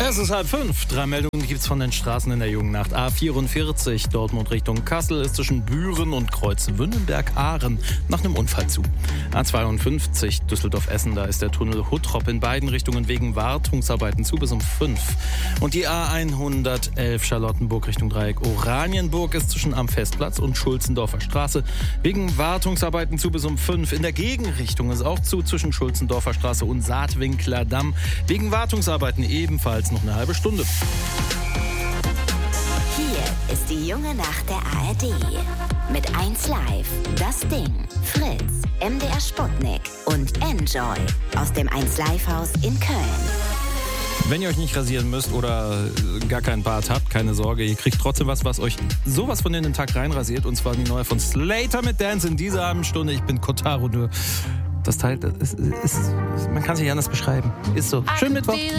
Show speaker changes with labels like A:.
A: Es ist 4:30. 3 Meldungen gibt's von den Straßen in der jungen Nacht. A44 Dortmund Richtung Kassel ist zwischen Büren und Kreuzwünnenberg-Ahren nach einem Unfall zu. A52 Düsseldorf-Essen, da ist der Tunnel Huttrop in beiden Richtungen wegen Wartungsarbeiten zu bis um 5. Und die A111 Charlottenburg Richtung Dreieck Oranienburg ist zwischen am Festplatz und Schulzendorfer Straße wegen Wartungsarbeiten zu bis um 5. In der Gegenrichtung ist auch zu zwischen Schulzendorfer Straße und Saatwinkler Damm wegen Wartungsarbeiten ebenfalls noch eine halbe Stunde.
B: Hier ist die junge Nacht der ARD. Mit 1Live, Das Ding, Fritz, MDR Sputnik und Enjoy aus dem 1Live-Haus in Köln.
A: Wenn ihr euch nicht rasieren müsst oder gar keinen Bart habt, keine Sorge, ihr kriegt trotzdem was euch sowas von in den Tag reinrasiert. Und zwar die neue von Slater mit Dance in dieser Abendstunde. Ich bin Kotaro. Das Teil, man kann es nicht anders beschreiben. Ist so. Schönen Mittwoch.